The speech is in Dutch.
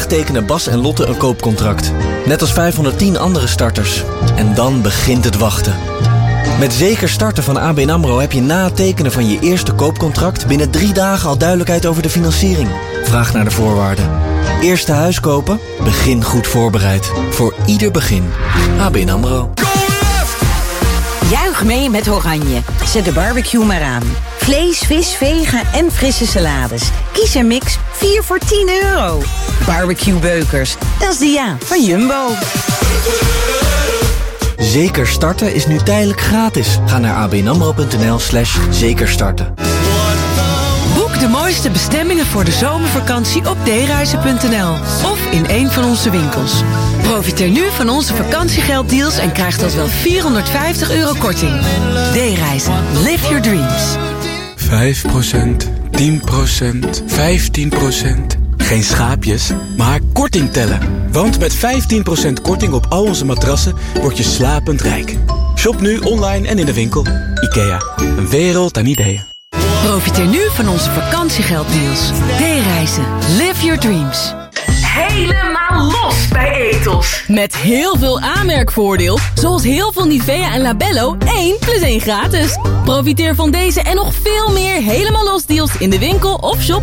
Vandaag tekenen Bas en Lotte een koopcontract. Net als 510 andere starters. En dan begint het wachten. Met Zeker Starten van ABN AMRO heb je na het tekenen van je eerste koopcontract binnen 3 dagen al duidelijkheid over de financiering. Vraag naar de voorwaarden. Eerste huis kopen? Begin goed voorbereid. Voor ieder begin. ABN AMRO. Juich mee met Oranje. Zet de barbecue maar aan. Vlees, vis, vega en frisse salades. Kies een mix, 4 voor €10. Barbecue Beukers, dat is de ja van Jumbo. Zeker Starten is nu tijdelijk gratis. Ga naar abnamro.nl/zekerstarten. Boek de mooiste bestemmingen voor de zomervakantie op dereizen.nl of in een van onze winkels. Profiteer nu van onze vakantiegelddeals en krijg tot wel €450 korting. D-reizen. Live your dreams. 5%, 10%, 15%. Geen schaapjes, maar korting tellen. Want met 15% korting op al onze matrassen word je slapend rijk. Shop nu online en in de winkel. IKEA, een wereld aan ideeën. Profiteer nu van onze vakantiegelddeals. D-reizen. Live your dreams. Helemaal los bij Ethos. Met heel veel aanmerkvoordeel, zoals heel veel Nivea en Labello 1 + 1 gratis. Profiteer van deze en nog veel meer helemaal los deals in de winkel of shop